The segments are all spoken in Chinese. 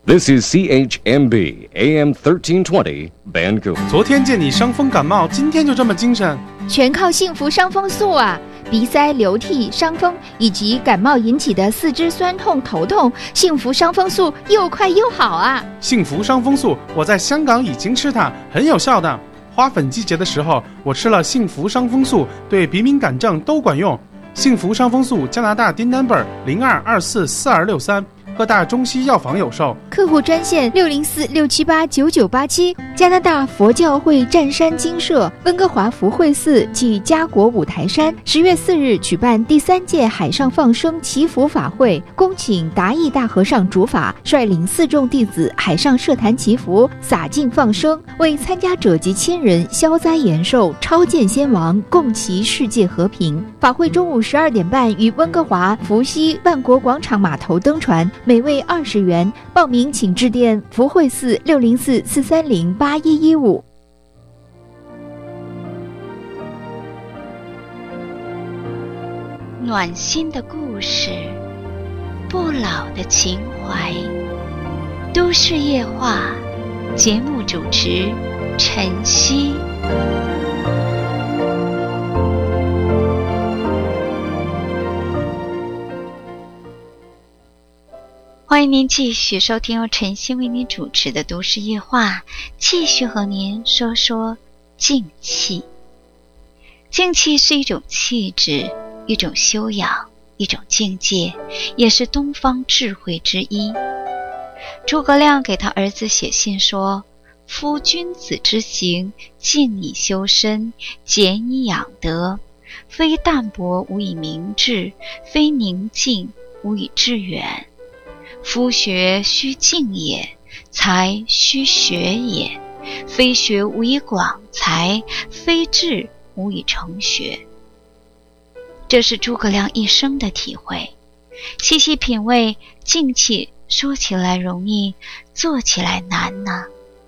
This is CHMB AM 1320 Vancouver。 昨天见你伤风感冒，今天就这么精神？ 全靠幸福伤风素啊！鼻塞、流涕、伤风以及感冒引起的四肢酸痛、头痛，幸福伤风素又快又好啊！ 幸福伤风素，我在香港已经吃它，很有效的。花粉季节的时候，我吃了幸福伤风素，对鼻敏感症都管用。幸福伤风素，加拿大DIN number 02244263，各大中西药房有售。 客户专线604-678-9987。加拿大佛教会湛山精舍温哥华福慧寺暨嘉果五台山10月4日举办第3届海上放生祈福法会，恭请达义大和尚主法，率领4众弟子海上设坛祈福，洒净放生，为参加者及亲人消灾延寿、超见先王，共祈世界和平。法会中午12点半于温哥华福西万国广场码头登船，每位20元。报名请致电福慧寺604-430-8115。 暖心的故事，不老的情怀。都市夜话，节目主持晨曦。欢迎您继续收听由晨曦为您主持的都市夜话，继续和您说说静气。静气是一种气质，一种修养，一种境界，也是东方智慧之一。诸葛亮给他儿子写信说：夫君子之行，静以修身，俭以养德，非淡泊无以明志，非宁静无以致远。夫学须静也，才须学也，非学无以广才，非志无以成学。这是诸葛亮一生的体会。细细品味，静气说起来容易，做起来难呢。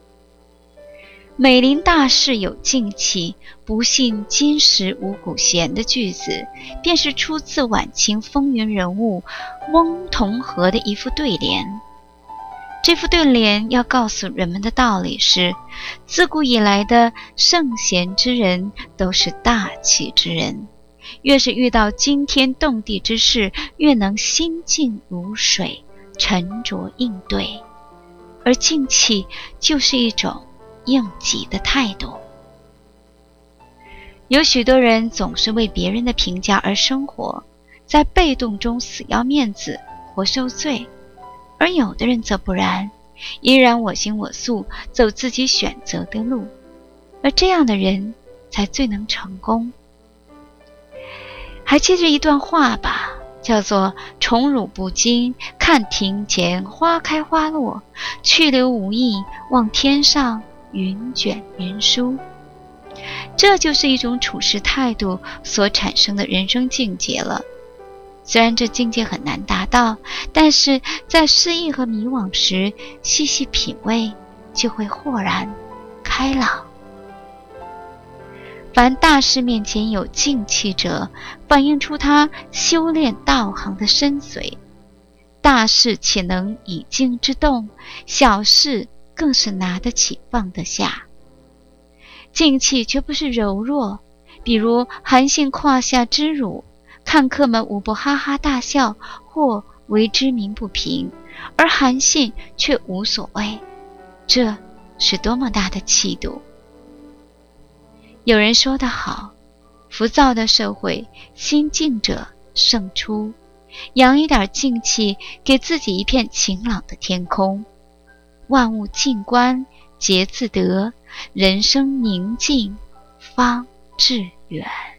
美林大事有静气，不信今时无古贤的句子，便是出自晚清风云人物翁同龢的一副对联。这副对联要告诉人们的道理是：自古以来的圣贤之人都是大气之人，越是遇到惊天动地之事，越能心静如水，沉着应对。而静气就是一种应急的态度。有许多人总是为别人的评价而生活，在被动中死要面子或受罪，而有的人则不然，依然我行我素，走自己选择的路，而这样的人才最能成功。还记着一段话吧，叫做宠辱不惊，看庭前花开花落，去留无意，望天上云卷云舒。这就是一种处事态度所产生的人生境界了。虽然这境界很难达到，但是在失意和迷惘时，细细品味，就会豁然开朗。凡大事面前有静气者，反映出他修炼道行的深邃。大事且能以静制动，小事更是拿得起放得下。静气却不是柔弱，比如韩信胯下之辱，看客们无不哈哈大笑，或为之鸣不平，而韩信却无所谓，这是多么大的气度。有人说得好，浮躁的社会，心静者胜出。养一点静气，给自己一片晴朗的天空。万物静观，皆自得，人生宁静方致远。